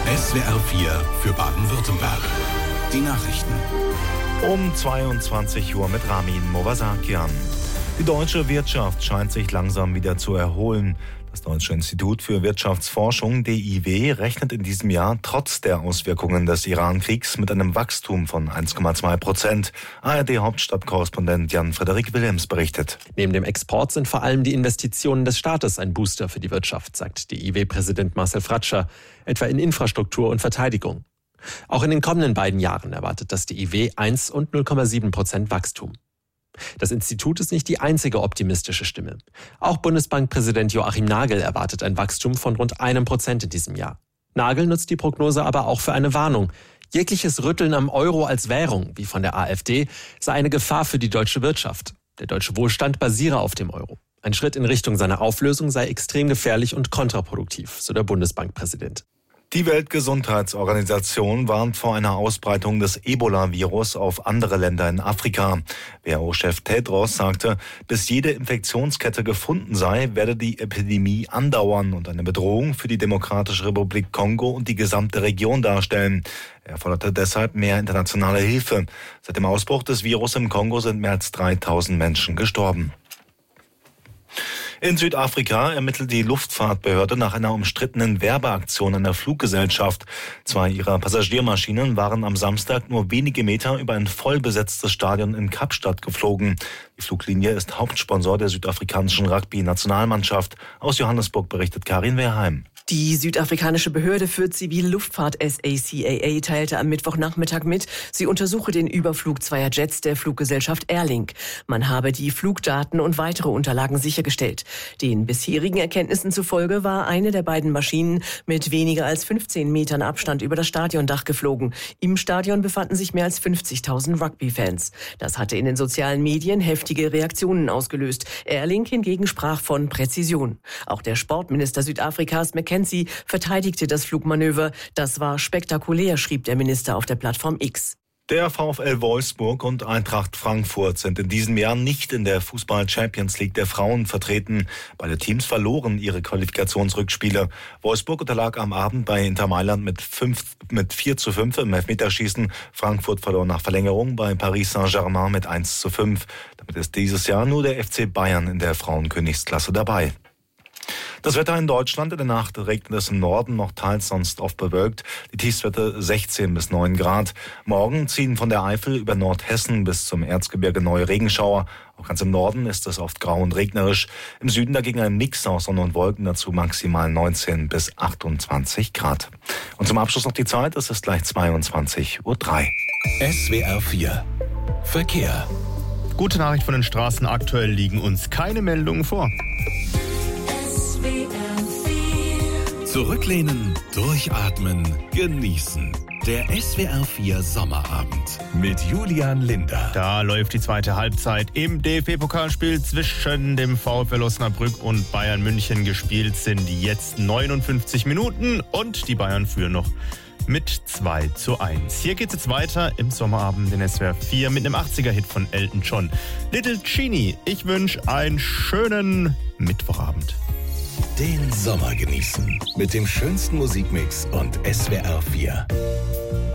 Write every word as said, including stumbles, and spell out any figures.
S W R vier für Baden-Württemberg. Die Nachrichten. Um zweiundzwanzig Uhr mit Ramin Movasakian. Die deutsche Wirtschaft scheint sich langsam wieder zu erholen. Das Deutsche Institut für Wirtschaftsforschung, D I W, rechnet in diesem Jahr trotz der Auswirkungen des Iran-Kriegs mit einem Wachstum von eins Komma zwei Prozent. A R D-Hauptstadtkorrespondent Jan-Frederik Wilhelms berichtet. Neben dem Export sind vor allem die Investitionen des Staates ein Booster für die Wirtschaft, sagt D I W-Präsident Marcel Fratscher, etwa in Infrastruktur und Verteidigung. Auch in den kommenden beiden Jahren erwartet das D I W eins und null Komma sieben Prozent Wachstum. Das Institut ist nicht die einzige optimistische Stimme. Auch Bundesbankpräsident Joachim Nagel erwartet ein Wachstum von rund einem Prozent in diesem Jahr. Nagel nutzt die Prognose aber auch für eine Warnung. Jegliches Rütteln am Euro als Währung, wie von der AfD, sei eine Gefahr für die deutsche Wirtschaft. Der deutsche Wohlstand basiere auf dem Euro. Ein Schritt in Richtung seiner Auflösung sei extrem gefährlich und kontraproduktiv, so der Bundesbankpräsident. Die Weltgesundheitsorganisation warnt vor einer Ausbreitung des Ebola-Virus auf andere Länder in Afrika. W H O-Chef Tedros sagte, bis jede Infektionskette gefunden sei, werde die Epidemie andauern und eine Bedrohung für die Demokratische Republik Kongo und die gesamte Region darstellen. Er forderte deshalb mehr internationale Hilfe. Seit dem Ausbruch des Virus im Kongo sind mehr als dreitausend Menschen gestorben. In Südafrika ermittelt die Luftfahrtbehörde nach einer umstrittenen Werbeaktion einer Fluggesellschaft. Zwei ihrer Passagiermaschinen waren am Samstag nur wenige Meter über ein vollbesetztes Stadion in Kapstadt geflogen. Die Fluglinie ist Hauptsponsor der südafrikanischen Rugby-Nationalmannschaft. Aus Johannesburg berichtet Karin Wehrheim. Die südafrikanische Behörde für zivile Luftfahrt S A C A A teilte am Mittwochnachmittag mit, sie untersuche den Überflug zweier Jets der Fluggesellschaft Airlink. Man habe die Flugdaten und weitere Unterlagen sichergestellt. Den bisherigen Erkenntnissen zufolge war eine der beiden Maschinen mit weniger als fünfzehn Metern Abstand über das Stadiondach geflogen. Im Stadion befanden sich mehr als fünfzigtausend Rugby-Fans. Das hatte in den sozialen Medien heftige Reaktionen ausgelöst. Airlink hingegen sprach von Präzision. Auch der Sportminister Südafrikas, McKenzie, verteidigte das Flugmanöver. Das war spektakulär, schrieb der Minister auf der Plattform X. Der VfL Wolfsburg und Eintracht Frankfurt sind in diesem Jahr nicht in der Fußball-Champions League der Frauen vertreten. Beide Teams verloren ihre Qualifikationsrückspiele. Wolfsburg unterlag am Abend bei Inter Mailand mit, fünf, mit vier zu fünf im Elfmeterschießen. Frankfurt verlor nach Verlängerung bei Paris Saint-Germain mit eins zu fünf. Damit ist dieses Jahr nur der F C Bayern in der Frauenkönigsklasse dabei. Das Wetter in Deutschland: in der Nacht regnet es im Norden, noch teils sonst oft bewölkt. Die Tiefstwerte sechzehn bis neun Grad. Morgen ziehen von der Eifel über Nordhessen bis zum Erzgebirge neue Regenschauer. Auch ganz im Norden ist es oft grau und regnerisch. Im Süden dagegen ein Mix aus Sonne und Wolken, dazu maximal neunzehn bis achtundzwanzig Grad. Und zum Abschluss noch die Zeit, es ist gleich zweiundzwanzig Uhr drei. S W R vier Verkehr. Gute Nachricht von den Straßen: aktuell liegen uns keine Meldungen vor. Zurücklehnen, durchatmen, genießen. Der S W R vier Sommerabend mit Julian Linder. Da läuft die zweite Halbzeit im D F B-Pokalspiel zwischen dem VfL Osnabrück und Bayern München. Gespielt sind jetzt neunundfünfzig Minuten und die Bayern führen noch mit zwei zu eins. Hier geht's jetzt weiter im Sommerabend in S W R vier mit einem achtziger-Hit von Elton John. Little Genie. Ich wünsche einen schönen Mittwochabend. Den Sommer genießen mit dem schönsten Musikmix und S W R vier.